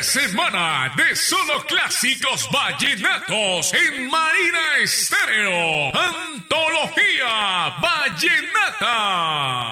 semana de solo clásicos vallenatos en Marina Estéreo. Antología Vallenata.